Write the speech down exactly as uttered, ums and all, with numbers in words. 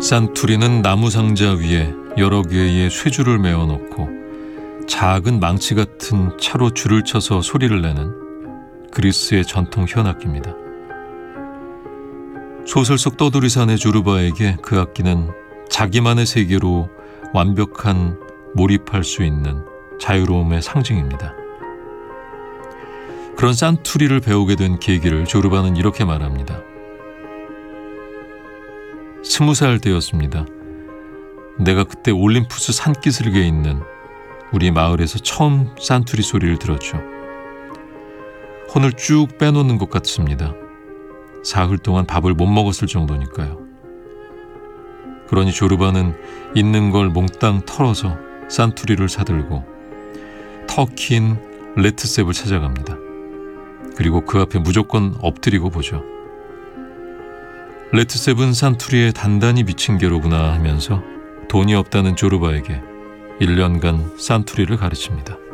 산투리는 나무 상자 위에 여러 개의 쇠줄을 메어놓고 작은 망치 같은 차로 줄을 쳐서 소리를 내는 그리스의 전통 현악기입니다. 소설 속 떠돌이산의 조르바에게 그 악기는 자기만의 세계로 완벽한 몰입할 수 있는 자유로움의 상징입니다. 그런 산투리를 배우게 된 계기를 조르바는 이렇게 말합니다. 스무 살 때였습니다. 내가 그때 올림푸스 산기슭에 있는 우리 마을에서 처음 산투리 소리를 들었죠. 혼을 쭉 빼놓는 것 같습니다. 사흘 동안 밥을 못 먹었을 정도니까요. 그러니 조르바는 있는 걸 몽땅 털어서 산투리를 사들고 터키인 레트셉을 찾아갑니다. 그리고 그 앞에 무조건 엎드리고 보죠. 레트셉은 산투리에 단단히 미친 개로구나 하면서 돈이 없다는 조르바에게 일 년간 산투리를 가르칩니다.